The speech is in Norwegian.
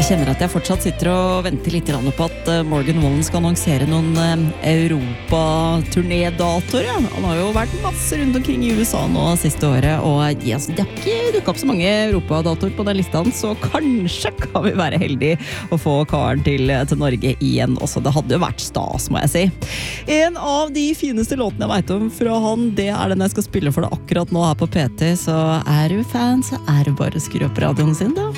Jeg kjenner at jeg fortsatt sitter og venter litt på at Morgan Wallen skal annonsere noen Europa-turnédatoer. Ja. Han har jo vært masse rundt omkring I USA nå siste året, og det har ikke dukket opp så mange Europa-datoer på den listen, så kanskje kan vi være heldige å få karen til Norge igjen også. Det hadde jo vært stas, må jeg si. En av de fineste låtene jeg vet om fra han, det den jeg skal spille for deg akkurat nå her på PT, så du fan, så det bare å skru opp radioen sin da.